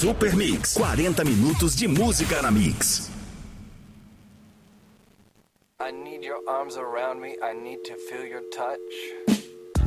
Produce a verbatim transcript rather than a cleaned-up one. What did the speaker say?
Super Mix. quarenta minutos de música na Mix. I need your arms around me. I need to feel your touch.